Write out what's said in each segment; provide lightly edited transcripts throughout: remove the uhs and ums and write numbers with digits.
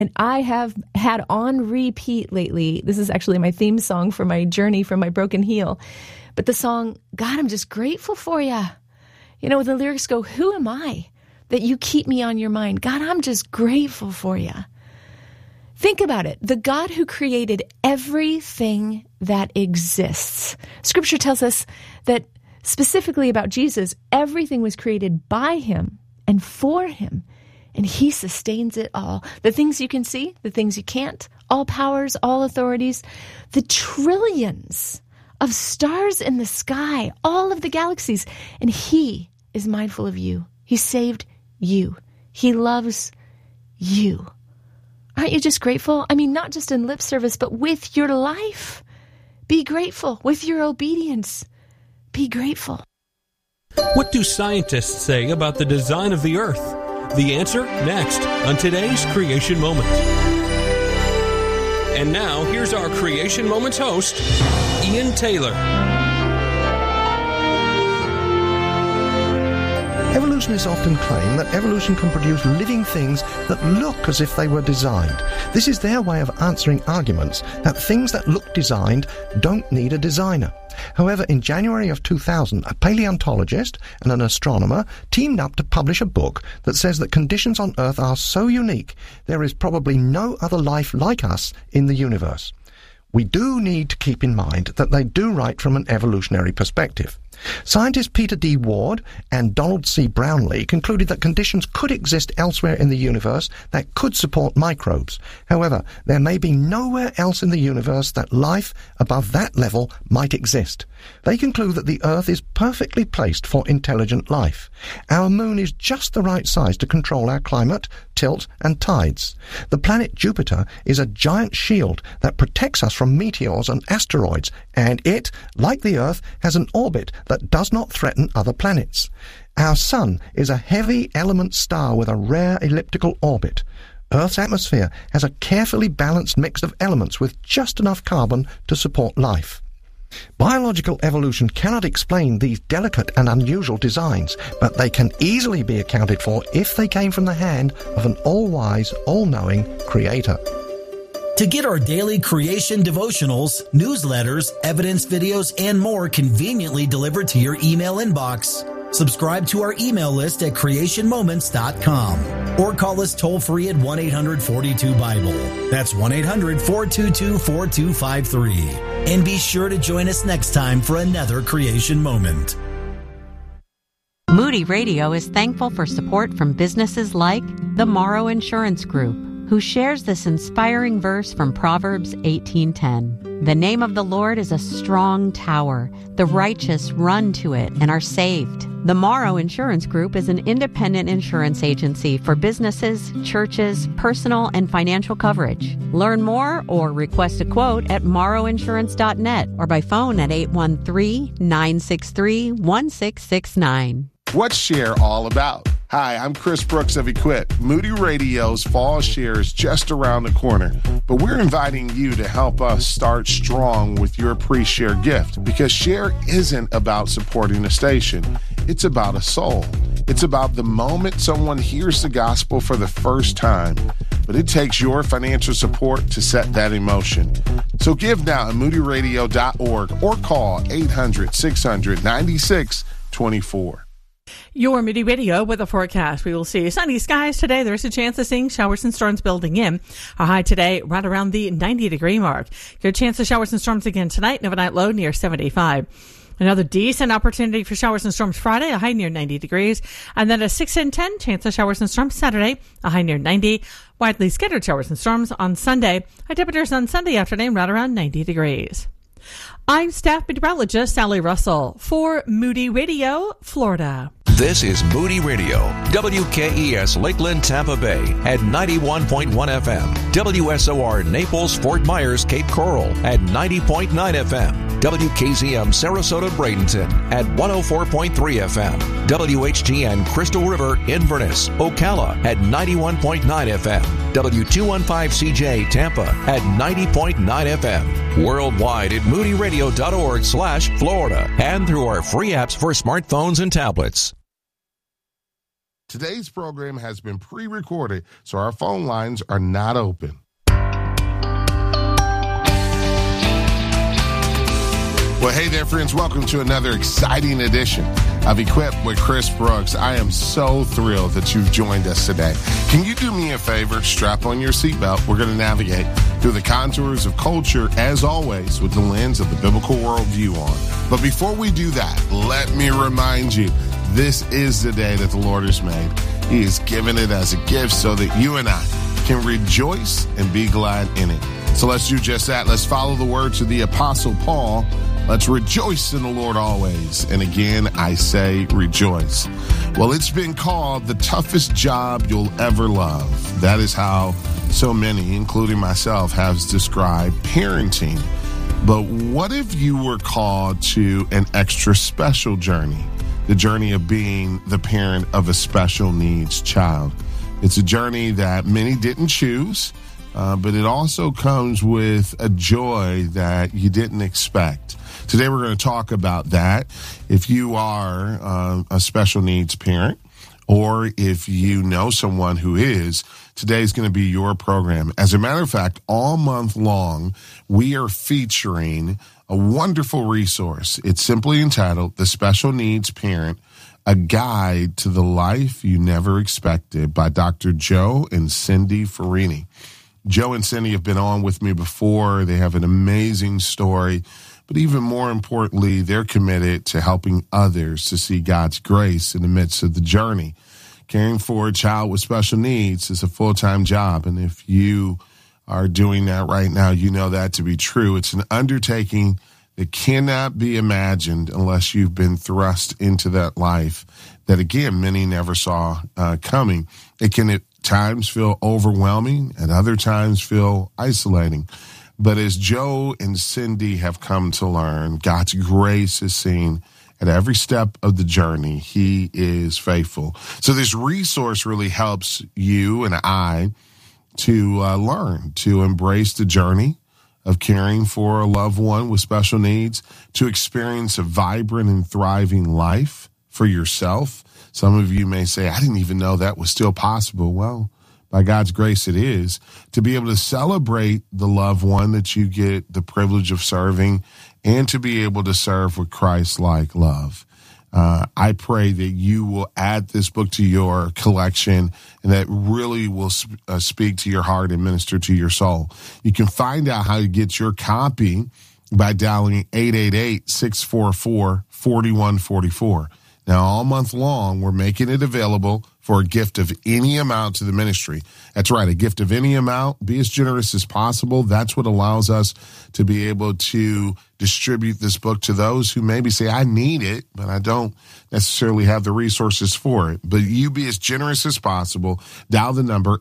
And I have had on repeat lately, this is actually my theme song for my journey from my broken heel, but the song, God, I'm just grateful for you. You know, the lyrics go, who am I that you keep me on your mind? God, I'm just grateful for you. Think about it. The God who created everything that exists. Scripture tells us that specifically about Jesus, everything was created by him and for him. And he sustains it all. The things you can see, the things you can't, all powers, all authorities, the trillions of stars in the sky, all of the galaxies. And he is mindful of you. He saved you. He loves you. Aren't you just grateful? I mean, not just in lip service, but with your life. Be grateful. With your obedience, be grateful. What do scientists say about the design of the earth? The answer next on today's Creation Moment. And now, here's our Creation Moments host, Ian Taylor. Evolutionists often claim that evolution can produce living things that look as if they were designed. This is their way of answering arguments that things that look designed don't need a designer. However, in January of 2000, a paleontologist and an astronomer teamed up to publish a book that says that conditions on Earth are so unique, there is probably no other life like us in the universe. We do need to keep in mind that they do write from an evolutionary perspective. Scientists Peter D. Ward and Donald C. Brownlee concluded that conditions could exist elsewhere in the universe that could support microbes. However, there may be nowhere else in the universe that life above that level might exist. They conclude that the Earth is perfectly placed for intelligent life. Our moon is just the right size to control our climate, tilt, and tides. The planet Jupiter is a giant shield that protects us from meteors and asteroids, and it, like the Earth, has an orbit that does not threaten other planets. Our Sun is a heavy element star with a rare elliptical orbit. Earth's atmosphere has a carefully balanced mix of elements with just enough carbon to support life. Biological evolution cannot explain these delicate and unusual designs, but they can easily be accounted for if they came from the hand of an all-wise, all-knowing Creator. To get our daily creation devotionals, newsletters, evidence videos, and more conveniently delivered to your email inbox, subscribe to our email list at creationmoments.com or call us toll-free at 1-800-42-BIBLE. That's 1-800-422-4253. And be sure to join us next time for another Creation Moment. Moody Radio is thankful for support from businesses like the Morrow Insurance Group, who shares this inspiring verse from Proverbs 18:10. The name of the Lord is a strong tower. The righteous run to it and are saved. The Morrow Insurance Group is an independent insurance agency for businesses, churches, personal and financial coverage. Learn more or request a quote at morrowinsurance.net or by phone at 813-963-1669. What's Share all about? Hi, I'm Chris Brooks of Equip. Moody Radio's Fall Share is just around the corner, but we're inviting you to help us start strong with your pre-share gift, because Share isn't about supporting a station. It's about a soul. It's about the moment someone hears the gospel for the first time, but it takes your financial support to set that in motion. So give now at moodyradio.org or call 800-600-9624. Your Moody Radio with a forecast. We will see sunny skies today. There's a chance of seeing showers and storms building in. Our high today right around the 90-degree mark. Good chance of showers and storms again tonight. An overnight low near 75. Another decent opportunity for showers and storms Friday, a high near 90 degrees. And then a 6 and 10 chance of showers and storms Saturday, a high near 90. Widely scattered showers and storms on Sunday. High temperatures on Sunday afternoon right around 90 degrees. I'm staff meteorologist Sally Russell for Moody Radio, Florida. This is Moody Radio, WKES Lakeland, Tampa Bay at 91.1 FM, WSOR Naples, Fort Myers, Cape Coral at 90.9 FM, WKZM Sarasota, Bradenton at 104.3 FM, WHTN Crystal River, Inverness, Ocala at 91.9 FM, W215CJ Tampa at 90.9 FM, worldwide at moodyradio.org/Florida, and through our free apps for smartphones and tablets. Today's program has been pre-recorded, so our phone lines are not open. Well, hey there, friends. Welcome to another exciting edition of Equipped with Chris Brooks. I am so thrilled that you've joined us today. Can you do me a favor? Strap on your seatbelt. We're going to navigate through the contours of culture, as always, with the lens of the biblical worldview on. But before we do that, let me remind you, this is the day that the Lord has made. He has given it as a gift so that you and I can rejoice and be glad in it. So let's do just that. Let's follow the words of the Apostle Paul. Let's rejoice in the Lord always. And again, I say rejoice. Well, it's been called the toughest job you'll ever love. That is how so many, including myself, have described parenting. But what if you were called to an extra special journey? The journey of being the parent of a special needs child. It's a journey that many didn't choose, but it also comes with a joy that you didn't expect. Today we're going to talk about that. If you are a special needs parent, or if you know someone who is, today's going to be your program. As a matter of fact, all month long, we are featuring a wonderful resource. It's simply entitled The Special Needs Parent, A Guide to the Life You Never Expected by Dr. Joe and Cindy Farini. Joe and Cindy have been on with me before. They have an amazing story. But even more importantly, they're committed to helping others to see God's grace in the midst of the journey. Caring for a child with special needs is a full-time job. And if you are doing that right now, you know that to be true. It's an undertaking that cannot be imagined unless you've been thrust into that life that, again, many never saw coming. It can at times feel overwhelming, and other times feel isolating. But as Joe and Cindy have come to learn, God's grace is seen at every step of the journey. He is faithful. So this resource really helps you and I to learn to embrace the journey of caring for a loved one with special needs, to experience a vibrant and thriving life for yourself. Some of you may say, I didn't even know that was still possible. Well, by God's grace, it is. To be able to celebrate the loved one that you get the privilege of serving, and to be able to serve with Christ-like love. I pray that you will add this book to your collection, and that really will speak to your heart and minister to your soul. You can find out how to get your copy by dialing 888-644-4144. Now, all month long, we're making it available for a gift of any amount to the ministry. That's right, a gift of any amount. Be as generous as possible. That's what allows us to be able to distribute this book to those who maybe say, I need it, but I don't necessarily have the resources for it. But you be as generous as possible. Dial the number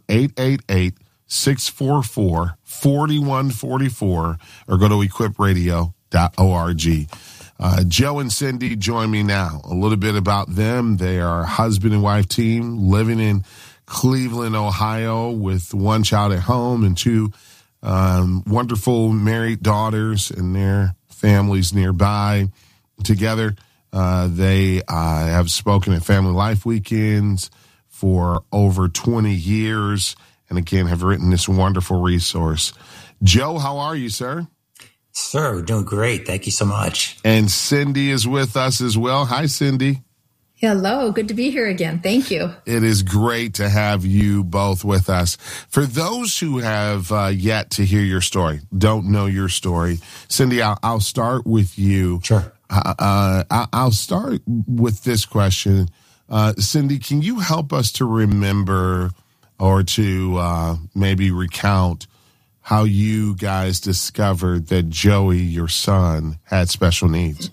888-644-4144 or go to equipradio.org. Joe and Cindy join me now. A little bit about them. They are a husband and wife team living in Cleveland, Ohio, with one child at home and two wonderful married daughters and their families nearby. Together, they have spoken at Family Life Weekends for over 20 years and, again, have written this wonderful resource. Joe, how are you, sir? Sir, we're doing great. Thank you so much. And Cindy is with us as well. Hi, Cindy. Hello. Good to be here again. Thank you. It is great to have you both with us. For those who have yet to hear your story, don't know your story, Cindy, I'll start with you. Sure. I'll start with this question. Cindy, can you help us to remember or to maybe recount how you guys discovered that Joey, your son, had special needs?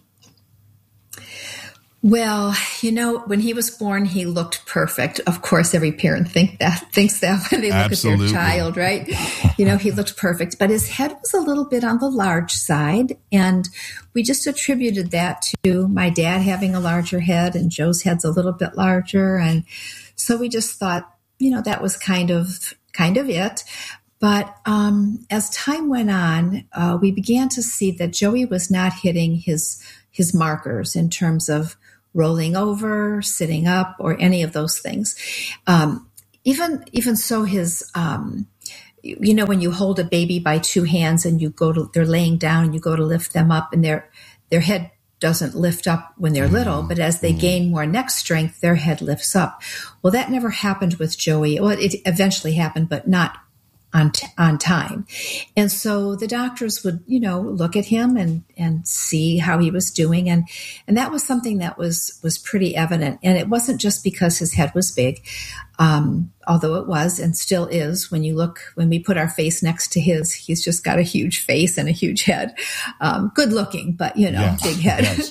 Well, when he was born, he looked perfect. Of course, every parent thinks that when they look at their child, right? He looked perfect, but his head was a little bit on the large side. And we just attributed that to my dad having a larger head, and Joe's head's a little bit larger. And so we just thought, that was kind of it. But as time went on, we began to see that Joey was not hitting his markers in terms of rolling over, sitting up, or any of those things. Even so, his, when you hold a baby by two hands and they're laying down and you go to lift them up, and their head doesn't lift up when they're little, but as they gain more neck strength, their head lifts up. Well, that never happened with Joey. Well, it eventually happened, but not on time. And so the doctors would, look at him and see how he was doing. And that was something that was pretty evident. And it wasn't just because his head was big, although it was and still is. When we put our face next to his, he's just got a huge face and a huge head. Good looking, but, yes, big head. Yes,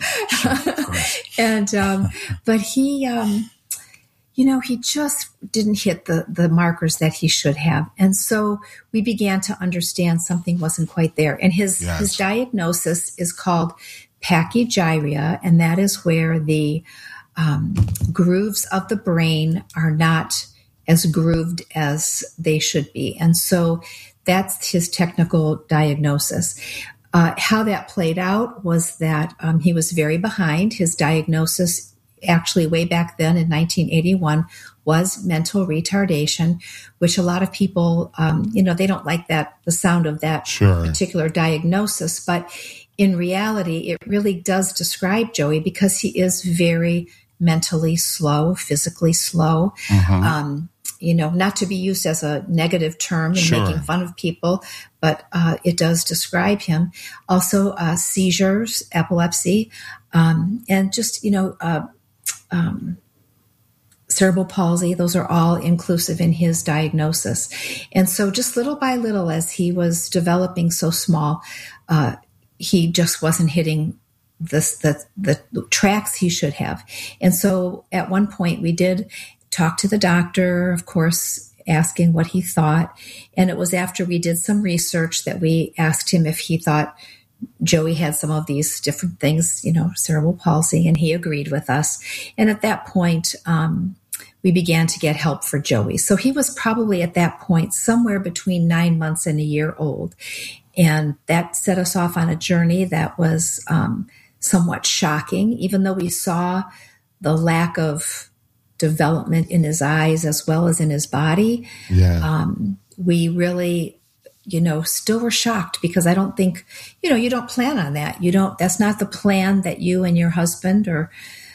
sure, but he, he just didn't hit the markers that he should have. And so we began to understand something wasn't quite there. And his diagnosis is called pachygyria, and that is where the grooves of the brain are not as grooved as they should be. And so that's his technical diagnosis. How that played out was that he was very behind. His diagnosis actually way back then in 1981 was mental retardation, which a lot of people, they don't like the sound of that particular diagnosis. But in reality, it really does describe Joey because he is very mentally slow, physically slow. Not to be used as a negative term and making fun of people, but it does describe him. Also, seizures, epilepsy, and just, cerebral palsy. Those are all inclusive in his diagnosis. And so just little by little, as he was developing so small, he just wasn't hitting the tracks he should have. And so at one point we did talk to the doctor, of course, asking what he thought. And it was after we did some research that we asked him if he thought Joey had some of these different things, cerebral palsy, and he agreed with us. And at that point, we began to get help for Joey. So he was probably at that point somewhere between 9 months and a year old. And that set us off on a journey that was somewhat shocking, even though we saw the lack of development in his eyes as well as in his body. We really, still were shocked because I don't think, you don't plan on that. That's not the plan that you and your husband or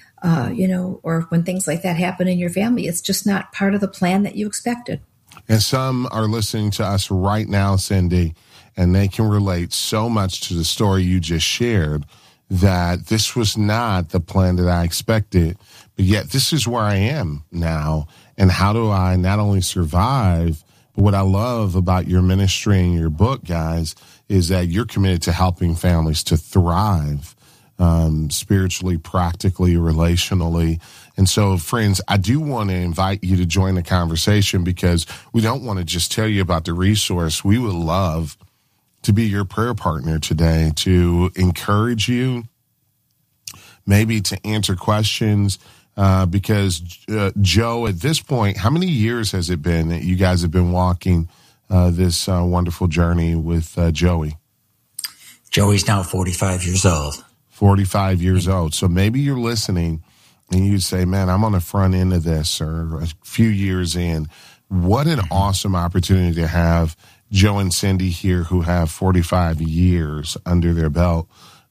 when things like that happen in your family, it's just not part of the plan that you expected. And some are listening to us right now, Cindy, and they can relate so much to the story you just shared that this was not the plan that I expected, but yet this is where I am now. And how do I not only survive, but what I love about your ministry and your book, guys, is that you're committed to helping families to thrive spiritually, practically, relationally. And so, friends, I do want to invite you to join the conversation because we don't want to just tell you about the resource. We would love to be your prayer partner today, to encourage you, maybe to answer questions, because Joe, at this point, how many years has it been that you guys have been walking this wonderful journey with Joey? Joey's now 45 years old. 45 years old. So maybe you're listening and you say, man, I'm on the front end of this or a few years in. What an awesome opportunity to have Joe and Cindy here who have 45 years under their belt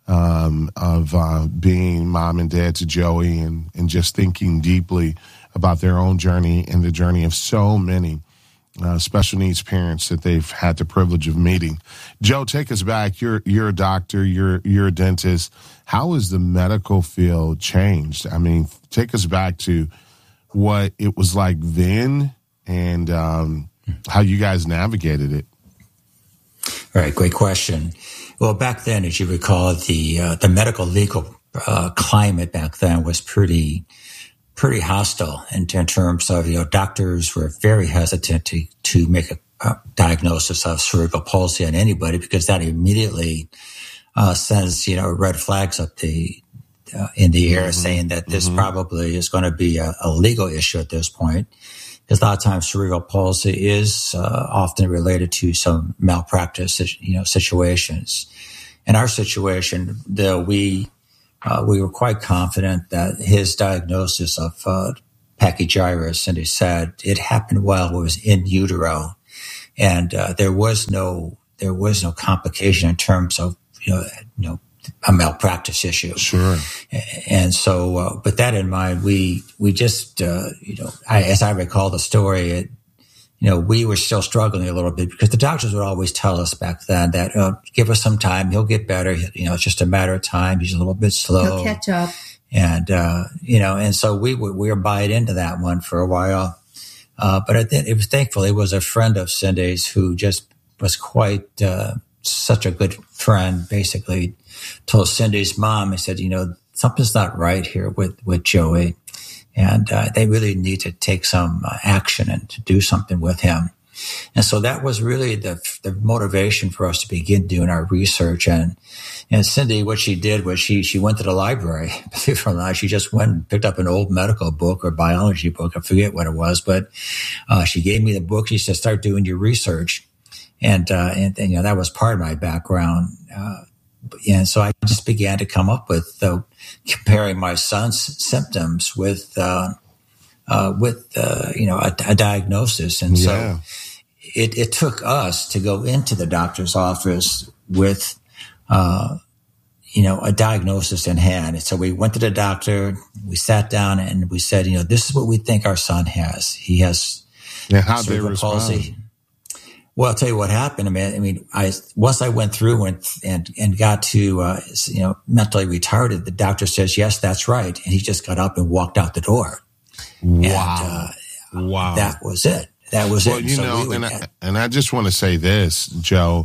of being mom and dad to Joey and just thinking deeply about their own journey and the journey of so many special needs parents that they've had the privilege of meeting. Joe, take us back. You're a doctor. You're a dentist. How has the medical field changed? I mean, take us back to what it was like then and how you guys navigated it. All right, great question. Well, back then, as you recall, the medical legal climate back then was pretty hostile in terms of, doctors were very hesitant to make a diagnosis of cerebral palsy on anybody because that immediately sends, red flags up in the air saying that this probably is going to be a legal issue at this point. Because a lot of times cerebral palsy is often related to some malpractice, situations. In our situation, we we were quite confident that his diagnosis of pachygyria, Cindy said, it happened while it was in utero, and there was no complication in terms of a malpractice issue. Sure. And so, but that in mind, we just as I recall the story, we were still struggling a little bit because the doctors would always tell us back then that, give us some time, he'll get better. It's just a matter of time. He's a little bit slow. He'll catch up. And, and so we were buying into that one for a while. But I think it was a friend of Cindy's who just was quite, such a good friend, basically told Cindy's mom, he said, something's not right here with Joey. And they really need to take some action and to do something with him. And so that was really the motivation for us to begin doing our research. And Cindy, what she did was she went to the library. Believe it or not, she just went and picked up an old medical book or biology book. I forget what it was, but she gave me the book. She said, start doing your research. And that was part of my background. And so I just began to come up with comparing my son's symptoms with a diagnosis. And so it took us to go into the doctor's office with, a diagnosis in hand. And so we went to the doctor, we sat down and we said, this is what we think our son has. He has cerebral palsy. Well, I'll tell you what happened. Once I went through and got to, mentally retarded, the doctor says, yes, that's right. And he just got up and walked out the door. Wow. Wow. That was it. That was it. And I just want to say this, Joe.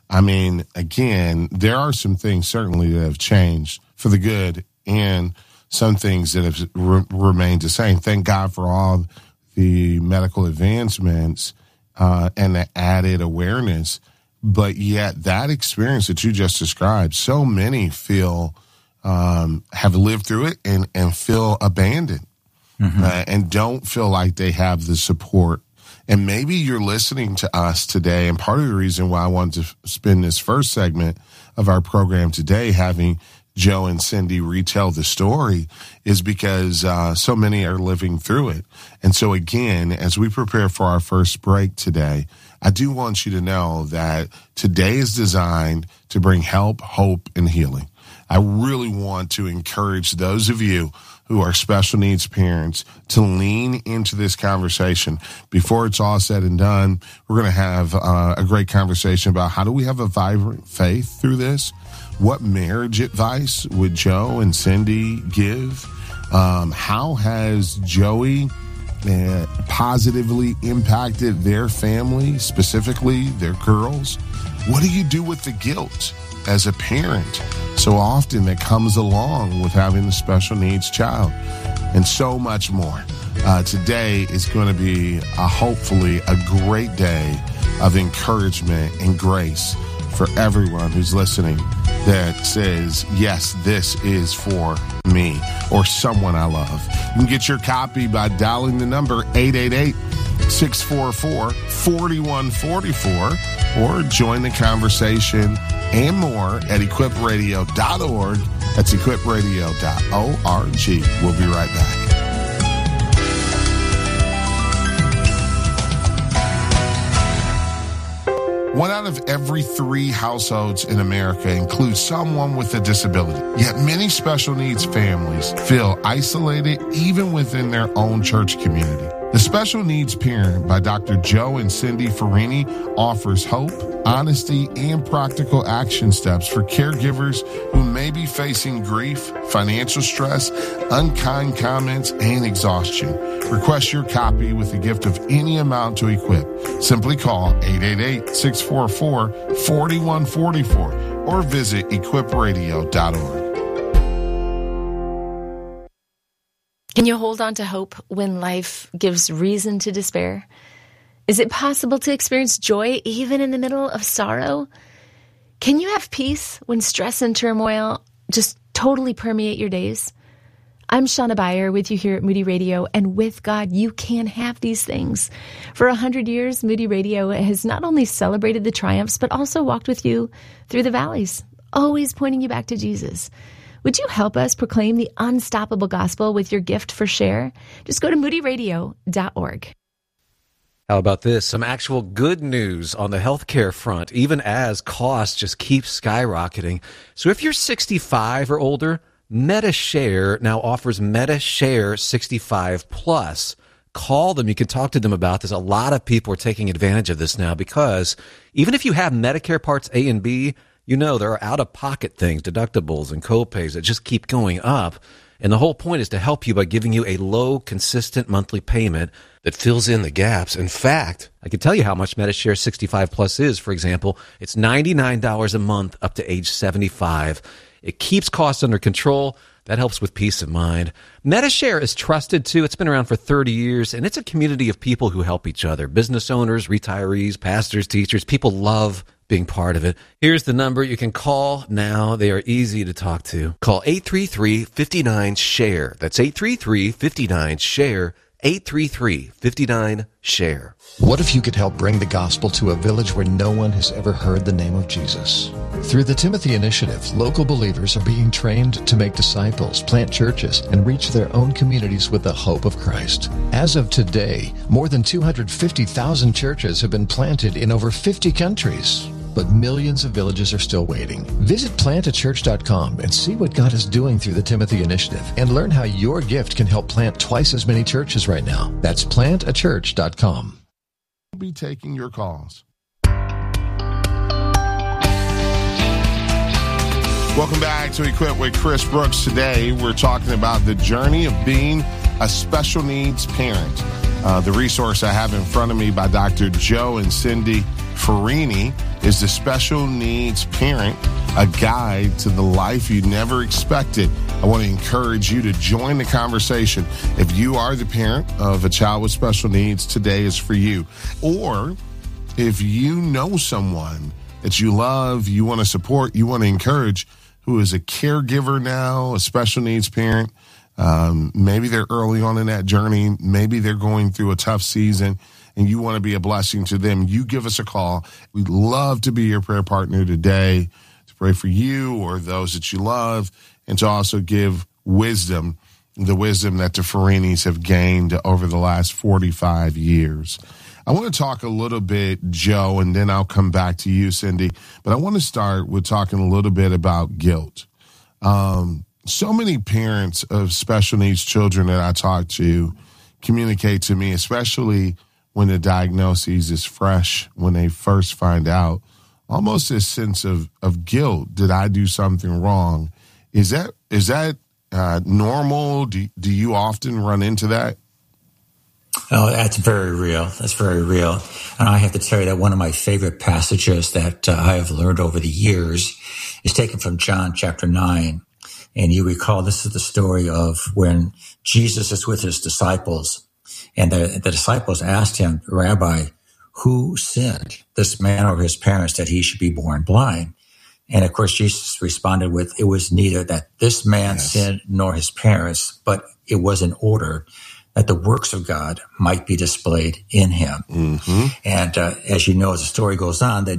Again, there are some things certainly that have changed for the good and some things that have remained the same. Thank God for all the medical advancements and the added awareness. But yet that experience that you just described, so many feel have lived through it and feel abandoned and don't feel like they have the support. And maybe you're listening to us today, and part of the reason why I wanted to spend this first segment of our program today having Joe and Cindy retell the story is because so many are living through it. And so again, as we prepare for our first break today, I do want you to know that today is designed to bring help, hope, and healing. I really want to encourage those of you who are special needs parents to lean into this conversation. Before it's all said and done, we're going to have a great conversation about how do we have a vibrant faith through this? What marriage advice would Joe and Cindy give? How has Joey positively impacted their family, specifically their girls? What do you do with the guilt as a parent so often that comes along with having a special needs child? And so much more. Today is going to be hopefully a great day of encouragement and grace for everyone who's listening that says, yes, this is for me or someone I love. You can get your copy by dialing the number 888-644-4144 or join the conversation and more at equipradio.org. That's equipradio.org. We'll be right back. 1 out of every 3 households in America includes someone with a disability. Yet many special needs families feel isolated even within their own church community. The Special Needs Parent by Dr. Joe and Cindy Farini offers hope, honesty, and practical action steps for caregivers who may be facing grief, financial stress, unkind comments, and exhaustion. Request your copy with a gift of any amount to Equip. Simply call 888-644-4144 or visit equipradio.org. Can you hold on to hope when life gives reason to despair? Is it possible to experience joy even in the middle of sorrow? Can you have peace when stress and turmoil just totally permeate your days? I'm Shauna Beyer with you here at Moody Radio, and with God, you can have these things. For 100 years, Moody Radio has not only celebrated the triumphs, but also walked with you through the valleys, always pointing you back to Jesus. Would you help us proclaim the unstoppable gospel with your gift for share? Just go to moodyradio.org. How about this? Some actual good news on the healthcare front, even as costs just keep skyrocketing. So if you're 65 or older, MediShare now offers MediShare 65 Plus. Call them. You can talk to them about this. A lot of people are taking advantage of this now because even if you have Medicare Parts A and B, you know there are out-of-pocket things, deductibles and copays that just keep going up. And the whole point is to help you by giving you a low, consistent monthly payment that fills in the gaps. In fact, I can tell you how much MediShare 65 Plus is. For example, it's $99 a month up to age 75. It keeps costs under control. That helps with peace of mind. MediShare is trusted, too. It's been around for 30 years, and it's a community of people who help each other. Business owners, retirees, pastors, teachers. People love being part of it. Here's the number you can call now. They are easy to talk to. Call 833-59-SHARE. That's 833-59-SHARE. 833-59-SHARE. What if you could help bring the gospel to a village where no one has ever heard the name of Jesus? Through the Timothy Initiative, local believers are being trained to make disciples, plant churches, and reach their own communities with the hope of Christ. As of today, more than 250,000 churches have been planted in over 50 countries. But millions of villages are still waiting. Visit plantachurch.com and see what God is doing through the Timothy Initiative and learn how your gift can help plant twice as many churches right now. That's plantachurch.com. We'll be taking your calls. Welcome back to Equip with Chris Brooks. Today, we're talking about the journey of being a special needs parent. The resource I have in front of me by Dr. Joe and Cindy Farini is The Special Needs Parent, a guide to the life you never expected. I want to encourage you to join the conversation. If you are the parent of a child with special needs, today is for you. Or if you know someone that you love, you want to support, you want to encourage, who is a caregiver now, a special needs parent, maybe they're early on in that journey, maybe they're going through a tough season, and you want to be a blessing to them, you give us a call. We'd love to be your prayer partner today, to pray for you or those that you love, and to also give wisdom, the wisdom that the Farinis have gained over the last 45 years. I want to talk a little bit, Joe, and then I'll come back to you, Cindy. But I want to start with talking a little bit about guilt. So many parents of special needs children that I talk to communicate to me, especially when the diagnosis is fresh, when they first find out, almost this sense of guilt. Did I do something wrong? Is that normal? Do you often run into that? Oh, that's very real. That's very real. And I have to tell you that one of my favorite passages that I have learned over the years is taken from John chapter 9. And you recall this is the story of when Jesus is with his disciples. And the disciples asked him, Rabbi, who sinned, this man or his parents, that he should be born blind? And of course, Jesus responded with, it was neither that this man sinned nor his parents, but it was in order that the works of God might be displayed in him. Mm-hmm. And as you know, as the story goes on, that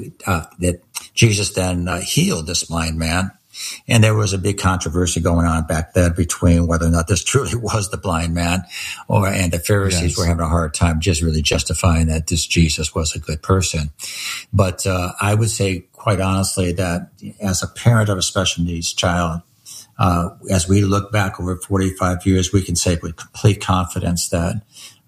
Jesus then healed this blind man. And there was a big controversy going on back then between whether or not this truly was the blind man, and the Pharisees were having a hard time just really justifying that this Jesus was a good person. But I would say, quite honestly, that as a parent of a special needs child, as we look back over 45 years, we can say with complete confidence that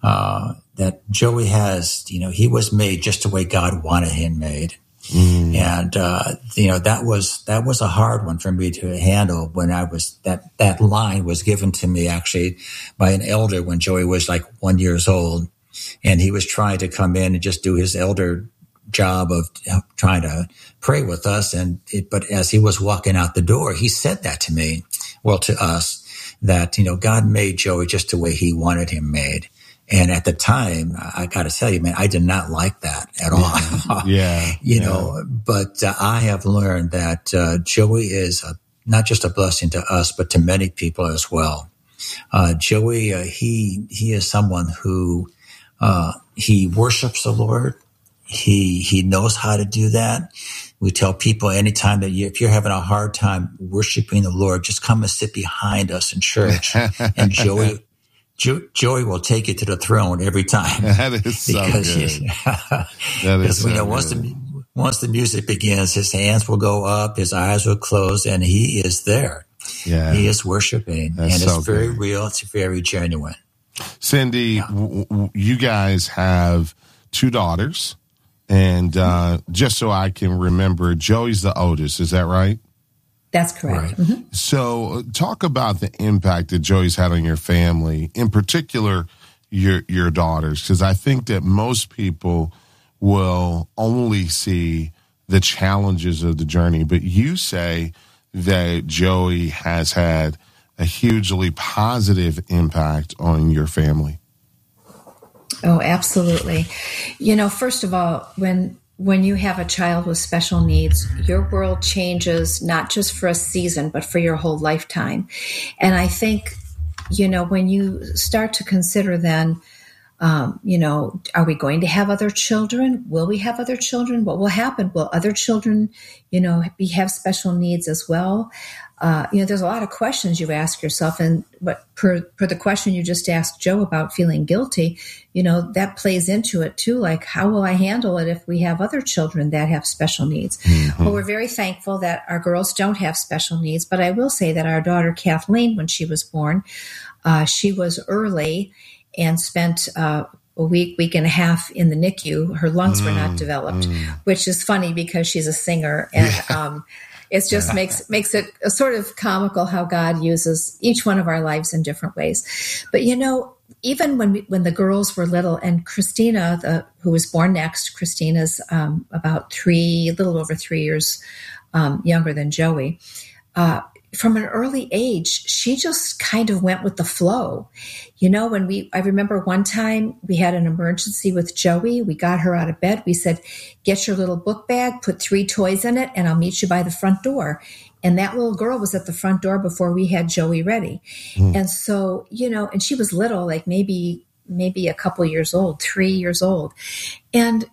Joey has, he was made just the way God wanted him made. Mm. And, that was a hard one for me to handle when that line was given to me actually by an elder when Joey was like 1 year old, and he was trying to come in and just do his elder job of trying to pray with us. But as he was walking out the door, he said that to me, to us, that, God made Joey just the way he wanted him made. And at the time, I got to tell you, man, I did not like that at all. But I have learned that Joey is not just a blessing to us, but to many people as well. Joey, he is someone who he worships the Lord. He knows how to do that. We tell people anytime that if you're having a hard time worshiping the Lord, just come and sit behind us in church. And Joey will take you to the throne every time. That is so good. Because we know once the music begins, his hands will go up, his eyes will close, and he is there. Yeah. He is worshiping. That's and it's so very good. real. It's very genuine. Cindy, you guys have 2 daughters. And just so I can remember, Joey's the oldest. Is that right? That's correct. Right. Mm-hmm. So talk about the impact that Joey's had on your family, in particular your daughters, because I think that most people will only see the challenges of the journey. But you say that Joey has had a hugely positive impact on your family. Oh, absolutely. First of all, when you have a child with special needs, your world changes not just for a season, but for your whole lifetime. And I think, when you start to consider then, are we going to have other children? Will we have other children? What will happen? Will other children, have special needs as well? There's a lot of questions you ask yourself, but per the question you just asked Joe about feeling guilty, that plays into it too. Like, how will I handle it if we have other children that have special needs? Mm-hmm. Well, we're very thankful that our girls don't have special needs, but I will say that our daughter Kathleen, when she was born, she was early and spent a week and a half in the NICU. Her lungs were not developed, which is funny because she's a singer, and it just makes it a sort of comical how God uses each one of our lives in different ways. But even when the girls were little, and Christina, who was born next, Christina's about a little over 3 years younger than Joey. From an early age, she just kind of went with the flow. I remember one time we had an emergency with Joey. We got her out of bed. We said, get your little book bag, put 3 toys in it, and I'll meet you by the front door. And that little girl was at the front door before we had Joey ready. And so, and she was little, like maybe a couple years old, 3 years old. And,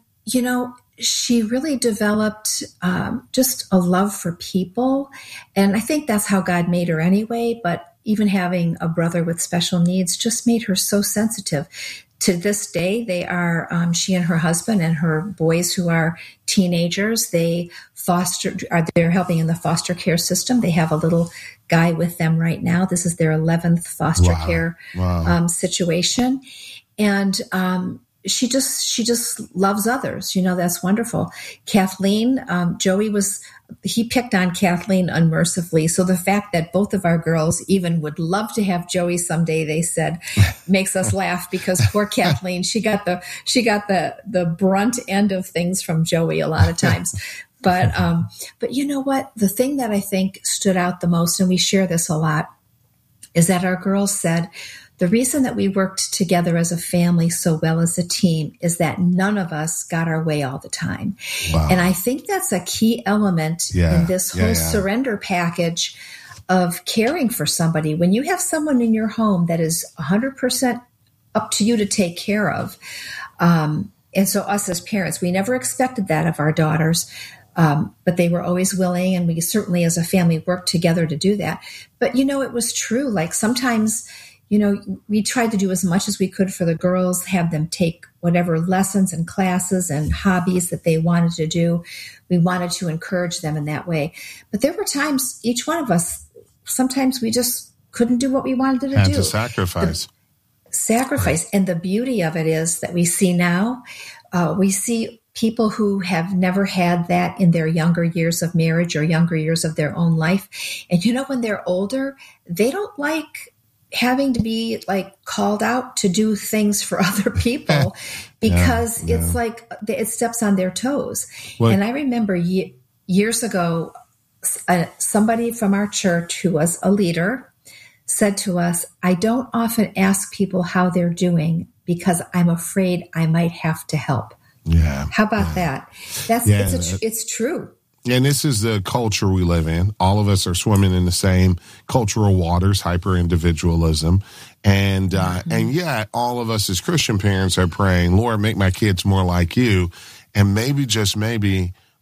she really developed just a love for people. And I think that's how God made her anyway. But even having a brother with special needs just made her so sensitive. To this day, they are, she and her husband and her boys who are teenagers, they're helping in the foster care system. They have a little guy with them right now. This is their 11th foster care situation. And, she just loves others. That's wonderful. Kathleen, Joey he picked on Kathleen unmercifully. So the fact that both of our girls even would love to have Joey someday, they said, makes us laugh, because poor Kathleen, she got the brunt end of things from Joey a lot of times. But you know what? The thing that I think stood out the most, and we share this a lot, is that our girls said, the reason that we worked together as a family so well as a team is that none of us got our way all the time. Wow. And I think that's a key element in this whole surrender package of caring for somebody. When you have someone in your home that is 100% up to you to take care of. And so us as parents, we never expected that of our daughters. But they were always willing, and we certainly as a family worked together to do that. But, it was true. Like sometimes, we tried to do as much as we could for the girls, have them take whatever lessons and classes and hobbies that they wanted to do. We wanted to encourage them in that way. But there were times, each one of us, sometimes we just couldn't do what we wanted to do. Had to sacrifice. Right. And the beauty of it is that we see now, we see people who have never had that in their younger years of marriage or younger years of their own life. And when they're older, they don't like having to be like called out to do things for other people because it's like it steps on their toes. What? And I remember years ago, somebody from our church who was a leader said to us, I don't often ask people how they're doing because I'm afraid I might have to help. Yeah. How about that? It's true. And this is the culture we live in. All of us are swimming in the same cultural waters, hyper-individualism. And yet all of us as Christian parents are praying, Lord, make my kids more like you. And maybe, just maybe,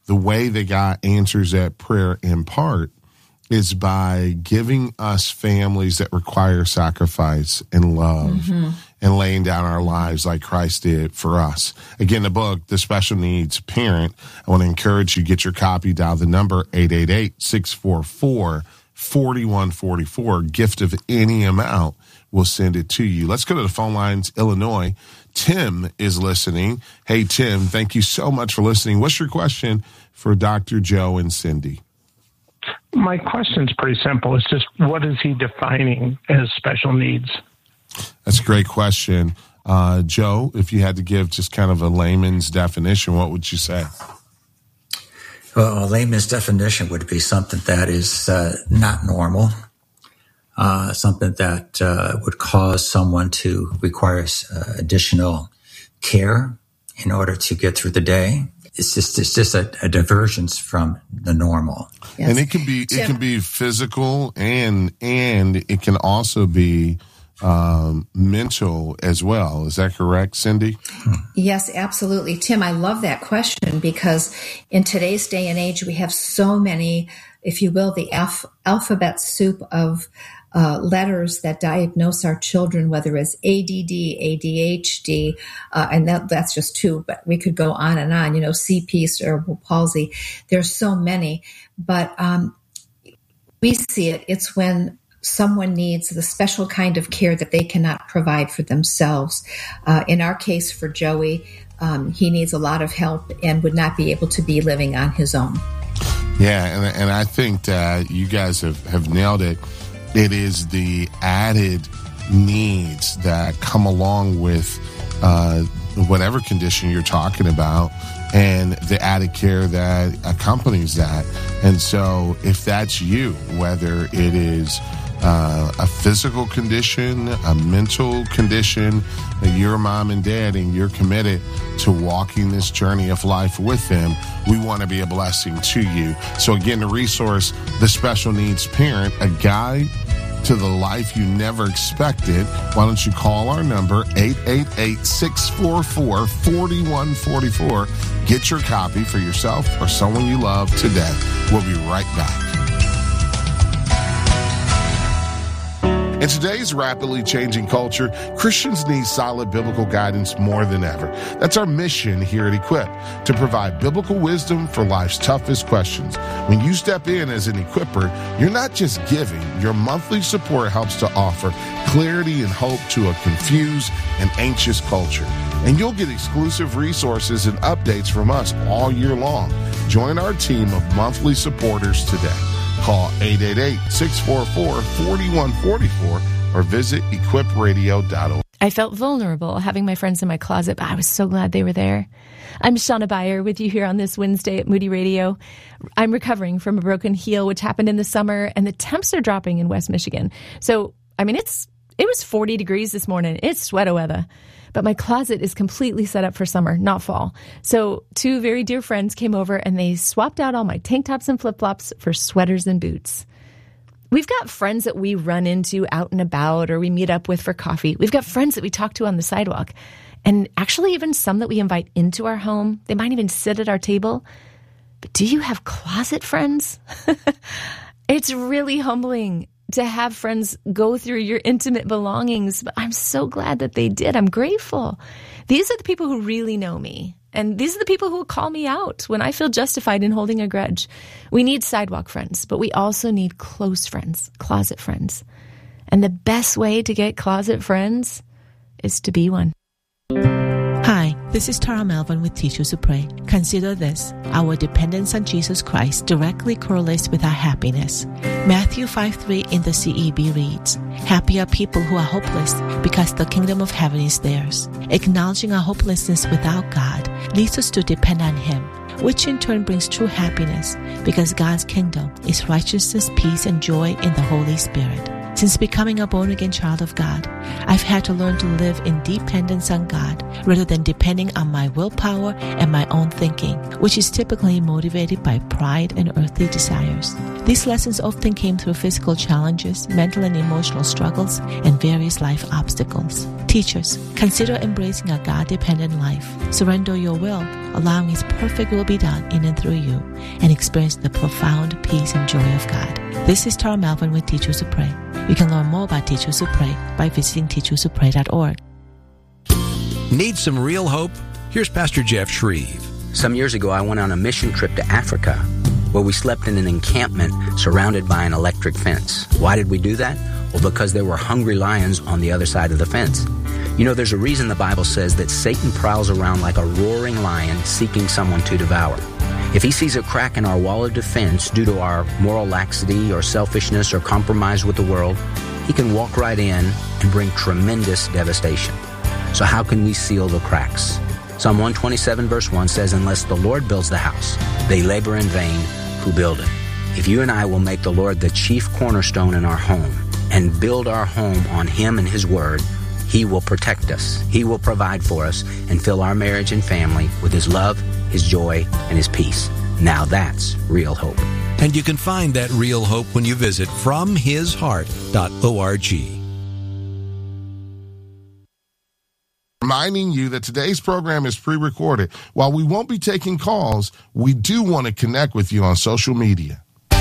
the way that God answers that prayer in part is by giving us families that require sacrifice and love and laying down our lives like Christ did for us. Again, the book, The Special Needs Parent, I want to encourage you to get your copy. Dial the number 888-644-4144. Gift of any amount, we'll send it to you. Let's go to the phone lines, Illinois. Tim is listening. Hey, Tim, thank you so much for listening. What's your question for Dr. Joe and Cindy? My question's pretty simple. It's just, what is he defining as special needs? That's a great question. Joe, if you had to give just kind of a layman's definition, what would you say? Well, a layman's definition would be something that is not normal, something that would cause someone to require additional care in order to get through the day. It's just a divergence from the normal. Yes. And it can be physical and it can also be mental as well. Is that correct, Cindy? Yes, absolutely. Tim, I love that question because in today's day and age, we have so many, if you will, the alphabet soup of letters that diagnose our children, whether it's ADD, ADHD, and that's just two, but we could go on and on, CP, cerebral palsy. There's so many, but we see it. It's when someone needs the special kind of care that they cannot provide for themselves. In our case, for Joey, he needs a lot of help and would not be able to be living on his own. Yeah, and I think that you guys have nailed it. It is the added needs that come along with whatever condition you're talking about and the added care that accompanies that. And so if that's you, whether it is a physical condition, a mental condition, you're a mom and dad and you're committed to walking this journey of life with them, we want to be a blessing to you. So again, the resource, The Special Needs Parent, a guide to the life you never expected. Why don't you call our number, 888-644-4144. Get your copy for yourself or someone you love today. We'll be right back. In today's rapidly changing culture, Christians need solid biblical guidance more than ever. That's our mission here at Equip, to provide biblical wisdom for life's toughest questions. When you step in as an equipper, you're not just giving. Your monthly support helps to offer clarity and hope to a confused and anxious culture. And you'll get exclusive resources and updates from us all year long. Join our team of monthly supporters today. Call 888-644-4144 or visit equipradio.org. I felt vulnerable having my friends in my closet, but I was so glad they were there. I'm Shauna Beyer with you here on this Wednesday at Moody Radio. I'm recovering from a broken heel, which happened in the summer, and the temps are dropping in West Michigan. So, it was 40 degrees this morning. It's sweater weather. But my closet is completely set up for summer, not fall. So two very dear friends came over and they swapped out all my tank tops and flip-flops for sweaters and boots. We've got friends that we run into out and about or we meet up with for coffee. We've got friends that we talk to on the sidewalk. And actually even some that we invite into our home. They might even sit at our table. But do you have closet friends? It's really humbling to have friends go through your intimate belongings, but I'm so glad that they did. I'm grateful. These are the people who really know me, and these are the people who will call me out when I feel justified in holding a grudge. We need sidewalk friends, but we also need close friends, closet friends. And the best way to get closet friends is to be one. Hi, this is Tara Melvin with Teachers Who Pray. Consider this: our dependence on Jesus Christ directly correlates with our happiness. Matthew 5:3 in the CEB reads, "Happy are people who are hopeless, because the kingdom of heaven is theirs." Acknowledging our hopelessness without God leads us to depend on Him, which in turn brings true happiness, because God's kingdom is righteousness, peace, and joy in the Holy Spirit. Since becoming a born-again child of God, I've had to learn to live in dependence on God rather than depending on my willpower and my own thinking, which is typically motivated by pride and earthly desires. These lessons often came through physical challenges, mental and emotional struggles, and various life obstacles. Teachers, consider embracing a God-dependent life. Surrender your will, allowing His perfect will be done in and through you, and experience the profound peace and joy of God. This is Tara Melvin with Teachers Who Pray. You can learn more about Teachers Who Pray by visiting teacherswhopray.org. Need some real hope? Here's Pastor Jeff Shreve. Some years ago, I went on a mission trip to Africa, where we slept in an encampment surrounded by an electric fence. Why did we do that? Well, because there were hungry lions on the other side of the fence. You know, there's a reason the Bible says that Satan prowls around like a roaring lion seeking someone to devour. If he sees a crack in our wall of defense due to our moral laxity or selfishness or compromise with the world, he can walk right in and bring tremendous devastation. So how can we seal the cracks? Psalm 127 verse 1 says, unless the Lord builds the house, they labor in vain who build it. If you and I will make the Lord the chief cornerstone in our home and build our home on Him and His Word, He will protect us. He will provide for us and fill our marriage and family with His love, His joy, and His peace. Now that's real hope. And you can find that real hope when you visit FromHisHeart.org. Reminding you that today's program is pre-recorded. While we won't be taking calls, we do want to connect with you on social media.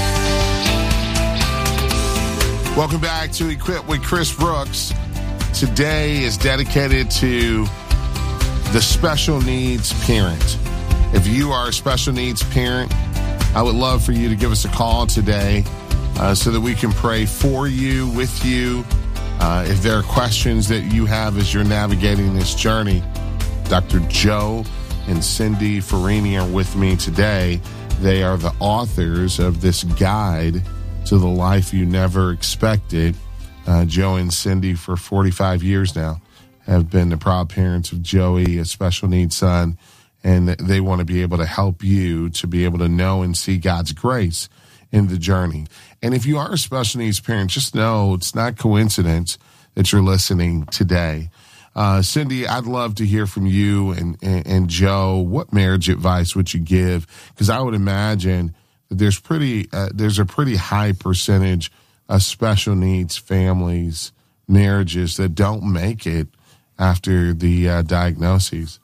Welcome back to Equip with Chris Brooks. Today is dedicated to the special needs parent. If you are a special needs parent, I would love for you to give us a call today so that we can pray for you, with you. If there are questions that you have as you're navigating this journey, Dr. Joe and Cindy Farini are with me today. They are the authors of this guide to the life you never expected. Joe and Cindy, for 45 years now, have been the proud parents of Joey, a special needs son, and they want to be able to help you to be able to know and see God's grace in the journey. And if you are a special needs parent, just know it's not coincidence that you're listening today. Cindy, I'd love to hear from you and Joe. What marriage advice would you give? Because I would imagine that there's a pretty high percentage of special needs families, marriages that don't make it after the diagnoses.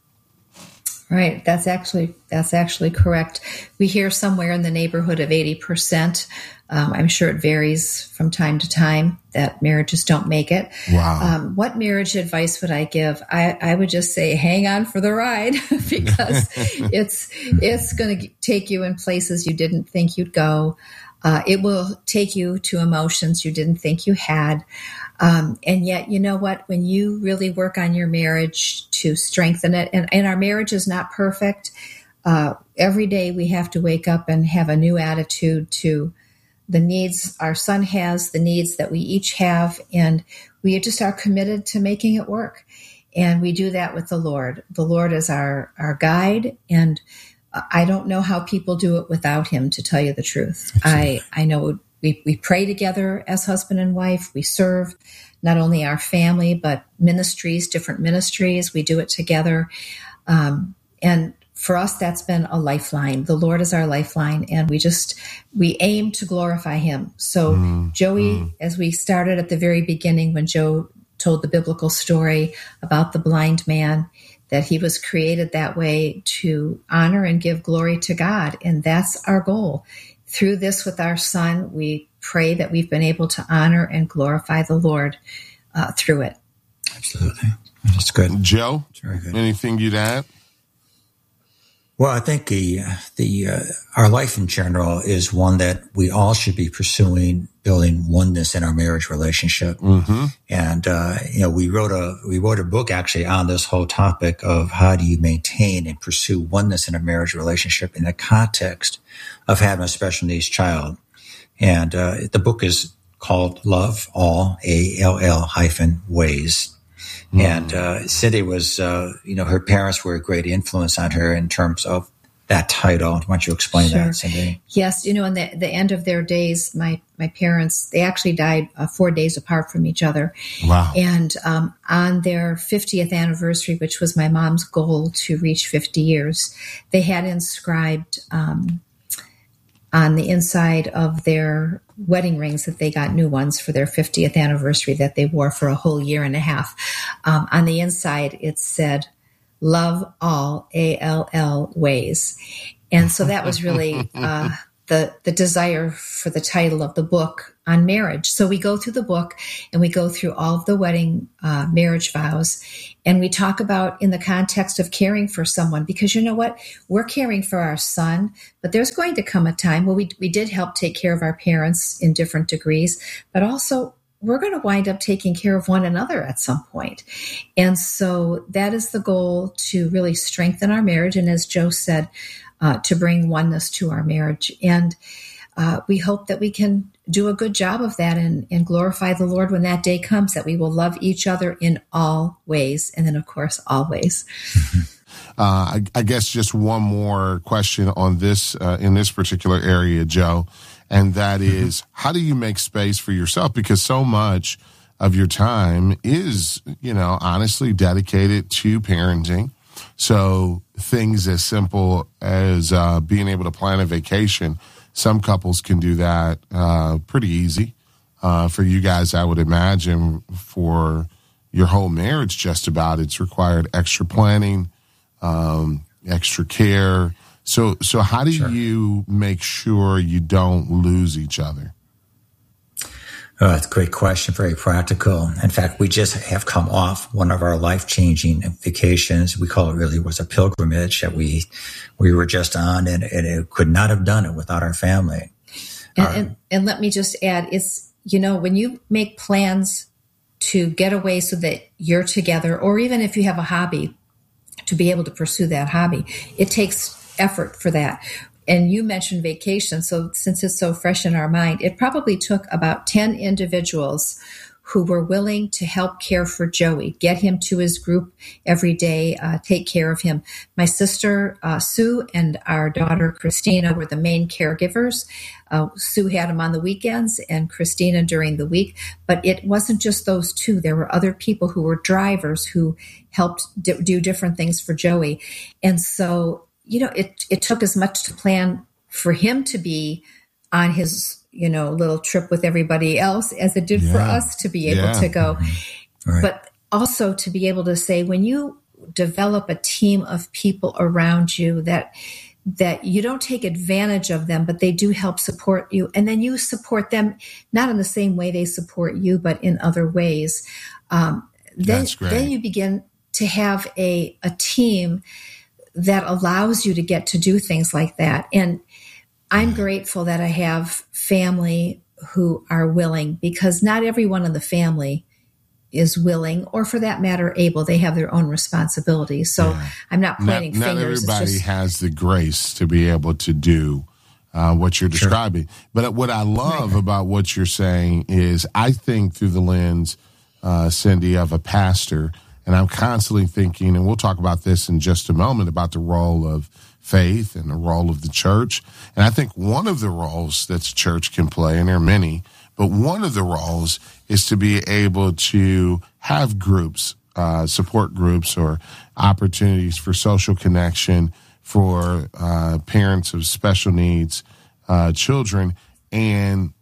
Right. That's actually correct. We hear somewhere in the neighborhood of 80%. I'm sure it varies from time to time that marriages don't make it. Wow. What marriage advice would I give? I would just say, hang on for the ride because it's going to take you in places you didn't think you'd go. It will take you to emotions you didn't think you had. And yet, you know what? When you really work on your marriage to strengthen it, and our marriage is not perfect, every day we have to wake up and have a new attitude to the needs our son has, the needs that we each have, and we just are committed to making it work. And we do that with the Lord. The Lord is our guide, and I don't know how people do it without Him, to tell you the truth. I know we pray together as husband and wife. We serve not only our family, but ministries, different ministries. We do it together. And for us, that's been a lifeline. The Lord is our lifeline, and we aim to glorify Him. So Joey, as we started at the very beginning, when Joe told the biblical story about the blind man, that he was created that way to honor and give glory to God. And that's our goal. Through this with our son, we pray that we've been able to honor and glorify the Lord through it. Absolutely. That's good. Joe, very good. Anything you'd add? Well, I think our life in general is one that we all should be pursuing, building oneness in our marriage relationship. Mm-hmm. And we wrote a book actually on this whole topic of how do you maintain and pursue oneness in a marriage relationship in the context of having a special needs child. And the book is called Love All, ALL-Ways. And Cindy was, her parents were a great influence on her in terms of that title. Why don't you explain that, Cindy? Yes, in the end of their days, my parents, they actually died 4 days apart from each other. Wow. And on their 50th anniversary, which was my mom's goal to reach 50 years, they had inscribed on the inside of their wedding rings that they got new ones for their 50th anniversary that they wore for a whole year and a half. On the inside, it said, "Love all, ALL ways." And so that was really the desire for the title of the book on marriage. So we go through the book and we go through all of the wedding marriage vows, and we talk about in the context of caring for someone, because you know what? We're caring for our son, but there's going to come a time where we did help take care of our parents in different degrees, but also we're going to wind up taking care of one another at some point. And so that is the goal, to really strengthen our marriage. And as Joe said, to bring oneness to our marriage. And we hope that we can do a good job of that and glorify the Lord when that day comes, that we will love each other in all ways. And then, of course, always. I guess just one more question on this, in this particular area, Joe, and that is, how do you make space for yourself? Because so much of your time is, honestly dedicated to parenting. So things as simple as being able to plan a vacation, some couples can do that pretty easy. For you guys, I would imagine for your whole marriage, just about, it's required extra planning, extra care. So how do you make sure you don't lose each other? Oh, that's a great question. Very practical. In fact, we just have come off one of our life-changing vacations. We call it, really was a pilgrimage that we were just on, and it could not have done it without our family. And let me just add, it's, when you make plans to get away so that you're together, or even if you have a hobby, to be able to pursue that hobby, it takes effort for that. And you mentioned vacation. So since it's so fresh in our mind, it probably took about 10 individuals who were willing to help care for Joey, get him to his group every day, take care of him. My sister, Sue, and our daughter, Christina, were the main caregivers. Sue had him on the weekends and Christina during the week. But it wasn't just those two. There were other people who were drivers who helped do different things for Joey. And so, it took as much to plan for him to be on his, little trip with everybody else as it did for us to be able to go. Right. But also to be able to say, when you develop a team of people around you, that you don't take advantage of them, but they do help support you. And then you support them, not in the same way they support you, but in other ways. Then you begin to have a team that allows you to get to do things like that. And I'm grateful that I have family who are willing, because not everyone in the family is willing, or for that matter, able. They have their own responsibilities. So I'm not pointing fingers. Not everybody has the grace to be able to do what you're describing. But what I love about what you're saying is, I think through the lens, Cindy, of a pastor. And I'm constantly thinking, and we'll talk about this in just a moment, about the role of faith and the role of the church. And I think one of the roles that the church can play, and there are many, but one of the roles is to be able to have groups, support groups, or opportunities for social connection for parents of special needs children. And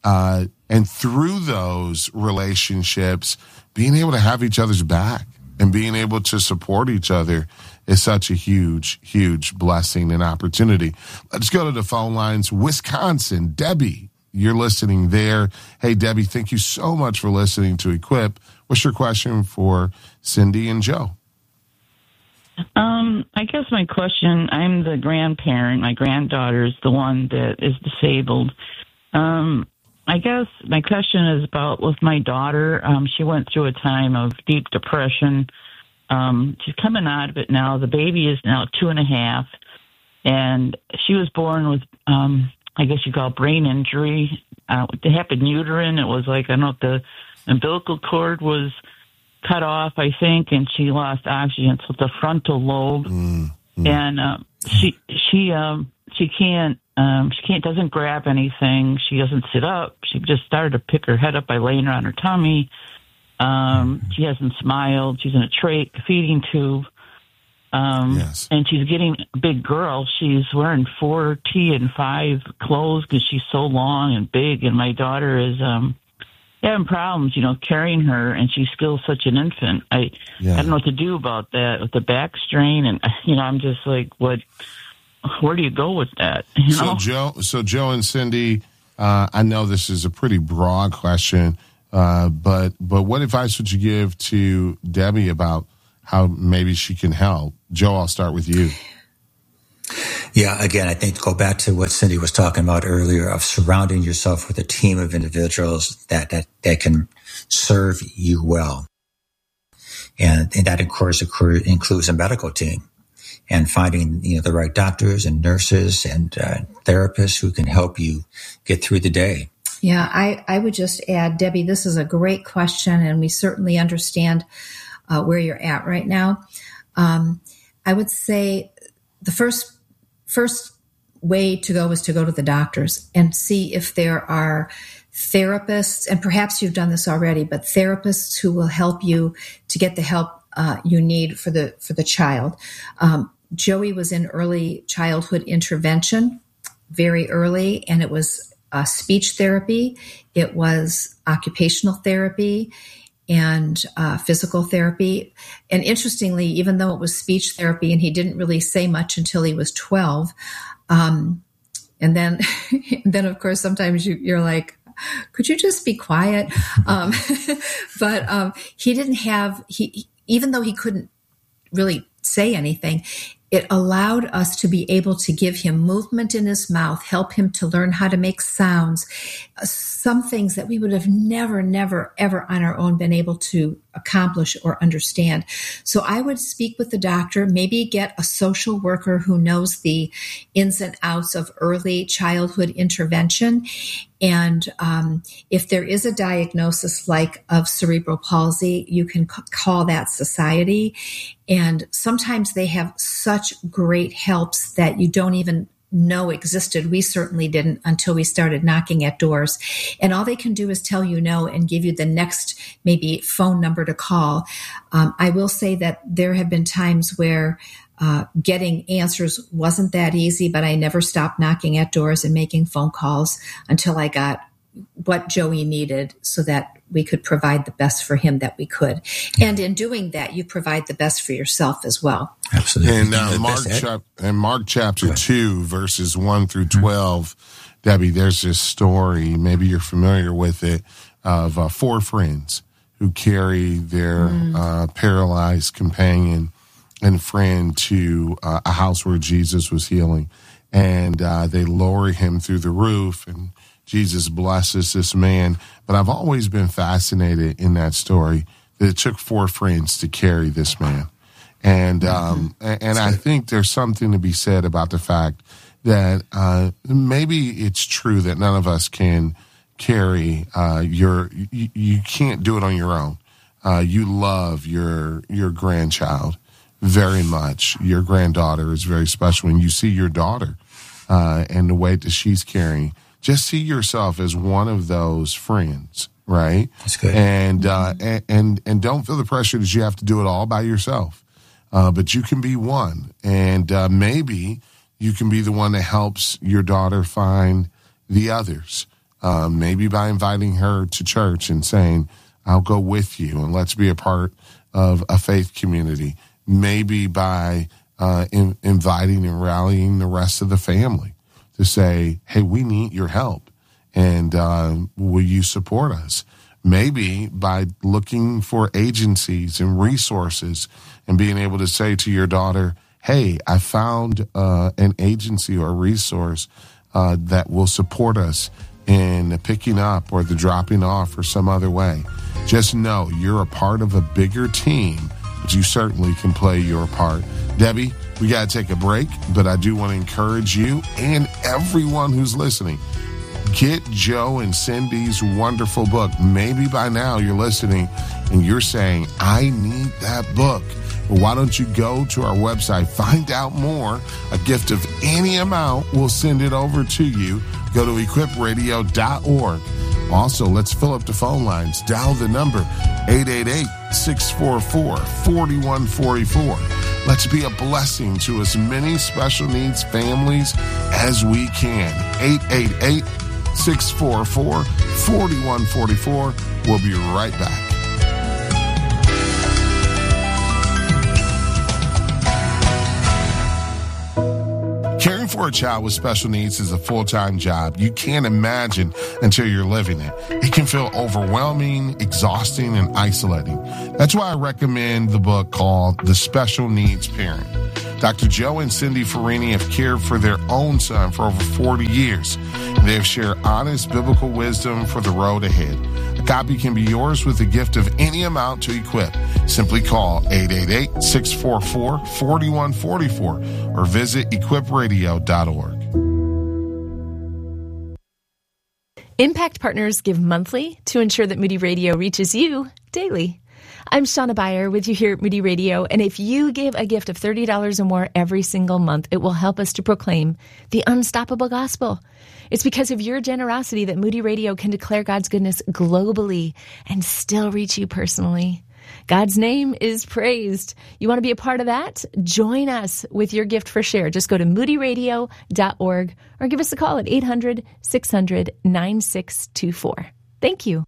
through those relationships, being able to have each other's back and being able to support each other is such a huge, huge blessing and opportunity. Let's go to the phone lines. Wisconsin, Debbie, you're listening there. Hey, Debbie, thank you so much for listening to Equip. What's your question for Cindy and Joe? I guess my question, I'm the grandparent. My granddaughter's the one that is disabled. I guess my question is about with my daughter. She went through a time of deep depression. She's coming out of it now. The baby is now 2.5, and she was born with, I guess you call it brain injury. It happened uterine. It was like, I don't know if the umbilical cord was cut off, I think, and she lost oxygen. So the frontal lobe, and she can't. Doesn't grab anything. She doesn't sit up. She just started to pick her head up by laying her on her tummy. She hasn't smiled. She's in a feeding tube. Yes. And she's getting a big girl. She's wearing 4T and 5 clothes because she's so long and big. And my daughter is having problems, carrying her, and she's still such an infant. I don't know what to do about that with the back strain. And, I'm just like, where do you go with that? So Joe and Cindy, I know this is a pretty broad question, but what advice would you give to Debbie about how maybe she can help? Joe, I'll start with you. Yeah, again, I think to go back to what Cindy was talking about earlier of surrounding yourself with a team of individuals that can serve you well. And that, of course, includes a medical team and finding, the right doctors and nurses and therapists who can help you get through the day. Yeah, I would just add, Debbie, this is a great question, and we certainly understand where you're at right now. I would say the first way to go is to go to the doctors and see if there are therapists, and perhaps you've done this already, but therapists who will help you to get the help you need for the child. Joey was in early childhood intervention very early, and it was speech therapy, it was occupational therapy, and physical therapy. And interestingly, even though it was speech therapy and he didn't really say much until he was 12, and then of course, sometimes you're like, could you just be quiet? But he didn't have, even though he couldn't really say anything, it allowed us to be able to give him movement in his mouth, help him to learn how to make sounds, some things that we would have never, ever on our own been able to accomplish or understand. So I would speak with the doctor, maybe get a social worker who knows the ins and outs of early childhood intervention. And if there is a diagnosis like of cerebral palsy, you can call that society. And sometimes they have such great helps that you don't even know existed. We certainly didn't until we started knocking at doors. And all they can do is tell you no and give you the next maybe phone number to call. I will say that there have been times where getting answers wasn't that easy, but I never stopped knocking at doors and making phone calls until I got what Joey needed so that we could provide the best for him that we could. And in doing that, you provide the best for yourself as well. Absolutely. And Mark chapter 2, verses 1 through 12, Debbie, there's this story, maybe you're familiar with it, of 4 friends who carry their paralyzed companion and friend to a house where Jesus was healing. And they lower him through the roof, and Jesus blesses this man. But I've always been fascinated in that story that it took 4 friends to carry this man. And I think there's something to be said about the fact that maybe it's true that none of us can carry you can't do it on your own. You love your grandchild very much. Your granddaughter is very special. When you see your daughter and the weight that she's carrying, just see yourself as one of those friends, right? That's good. And don't feel the pressure that you have to do it all by yourself. But you can be one, and maybe you can be the one that helps your daughter find the others. Maybe by inviting her to church and saying, I'll go with you and let's be a part of a faith community. Maybe by inviting and rallying the rest of the family to say, hey, we need your help, and will you support us? Maybe by looking for agencies and resources and being able to say to your daughter, hey, I found an agency or a resource that will support us in the picking up or the dropping off or some other way. Just know you're a part of a bigger team, but you certainly can play your part. Debbie, we got to take a break, but I do want to encourage you and everyone who's listening, get Joe and Cindy's wonderful book. Maybe by now you're listening and you're saying, I need that book. Well, why don't you go to our website, find out more. A gift of any amount, we'll send it over to you. Go to equipradio.org. Also, let's fill up the phone lines. Dial the number 888-644-4144. Let's be a blessing to as many special needs families as we can. 888-644-4144. We'll be right back. Caring for a child with special needs is a full-time job. You can't imagine until you're living it. It can feel overwhelming, exhausting, and isolating. That's why I recommend the book called The Special Needs Parent. Dr. Joe and Cindy Farini have cared for their own son for over 40 years. They have shared honest biblical wisdom for the road ahead. A copy can be yours with a gift of any amount to Equip. Simply call 888-644-4144 or visit equipradio.org. Impact Partners give monthly to ensure that Moody Radio reaches you daily. I'm Shauna Beyer with you here at Moody Radio, and if you give a gift of $30 or more every single month, it will help us to proclaim the unstoppable gospel. It's because of your generosity that Moody Radio can declare God's goodness globally and still reach you personally. God's name is praised. You want to be a part of that? Join us with your gift for share. Just go to moodyradio.org or give us a call at 800-600-9624. Thank you.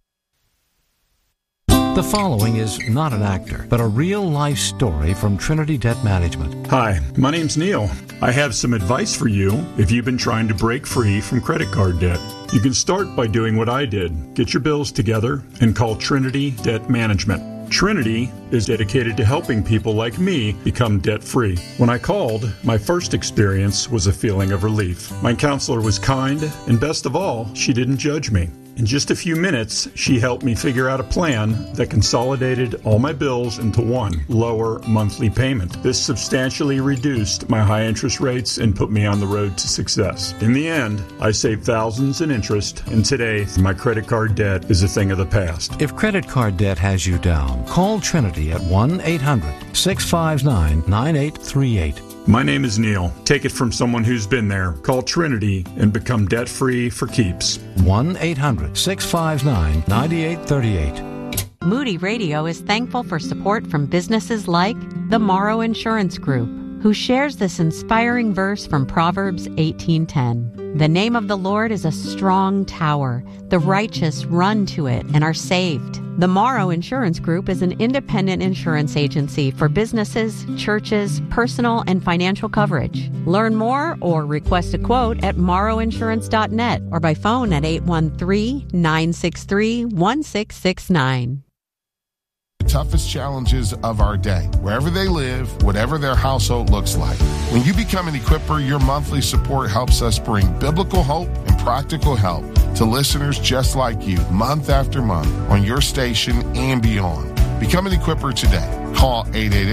The following is not an actor, but a real-life story from Trinity Debt Management. Hi, my name's Neil. I have some advice for you if you've been trying to break free from credit card debt. You can start by doing what I did. Get your bills together and call Trinity Debt Management. Trinity is dedicated to helping people like me become debt-free. When I called, my first experience was a feeling of relief. My counselor was kind, and best of all, she didn't judge me. In just a few minutes, she helped me figure out a plan that consolidated all my bills into one lower monthly payment. This substantially reduced my high interest rates and put me on the road to success. In the end, I saved thousands in interest, and today, my credit card debt is a thing of the past. If credit card debt has you down, call Trinity at 1-800-659-9838. My name is Neil. Take it from someone who's been there. Call Trinity and become debt-free for keeps. 1-800-659-9838. Moody Radio is thankful for support from businesses like the Morrow Insurance Group, who shares this inspiring verse from Proverbs 18:10. The name of the Lord is a strong tower. The righteous run to it and are saved. The Morrow Insurance Group is an independent insurance agency for businesses, churches, personal, and financial coverage. Learn more or request a quote at morrowinsurance.net or by phone at 813-963-1669. The toughest challenges of our day, wherever they live, whatever their household looks like. When you become an Equipper, your monthly support helps us bring biblical hope and practical help to listeners just like you, month after month, on your station and beyond. Become an Equipper today. Call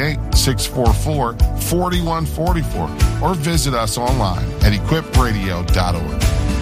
888-644-4144 or visit us online at equipradio.org.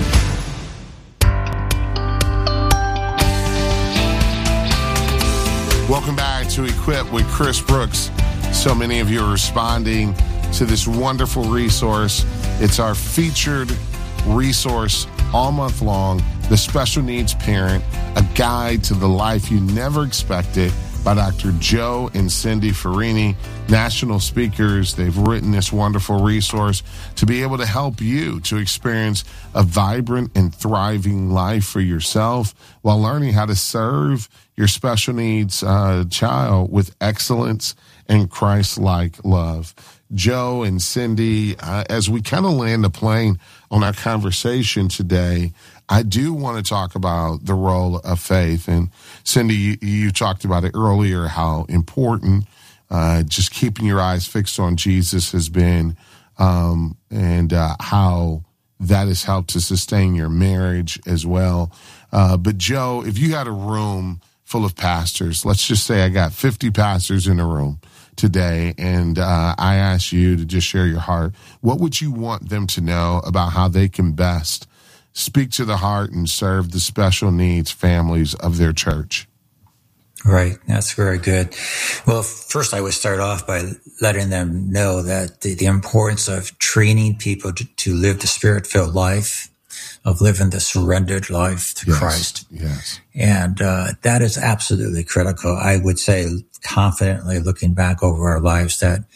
Welcome back to Equip with Chris Brooks. So many of you are responding to this wonderful resource. It's our featured resource all month long, The Special Needs Parent, a guide to the life you never expected, by Dr. Joe and Cindy Farini, national speakers. They've written this wonderful resource to be able to help you to experience a vibrant and thriving life for yourself while learning how to serve your special needs child with excellence and Christ-like love. Joe and Cindy, as we kind of land the plane on our conversation today, I do want to talk about the role of faith. And Cindy, you talked about it earlier, how important just keeping your eyes fixed on Jesus has been, and how that has helped to sustain your marriage as well. But Joe, if you had a room full of pastors, let's just say I got 50 pastors in a room today, and I ask you to just share your heart, what would you want them to know about how they can best speak to the heart and serve the special needs families of their church? Right. That's very good. Well, first I would start off by letting them know that the importance of training people to live the Spirit-filled life, of living the surrendered life to Christ. Yes. And that is absolutely critical. I would say confidently, looking back over our lives, that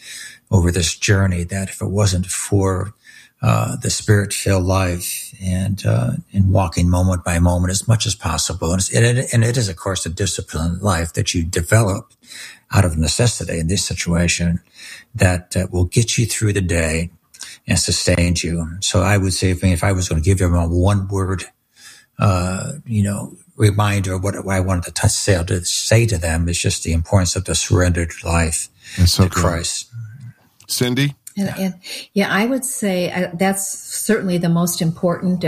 over this journey, that if it wasn't for the Spirit-filled life and walking moment by moment as much as possible, and it is, of course, a disciplined life that you develop out of necessity in this situation that will get you through the day and sustain you. So I would say, if I was going to give you a one-word, reminder of what I wanted to say to them, is just the importance of the surrendered life to Christ. Cindy? And I would say that's certainly the most important.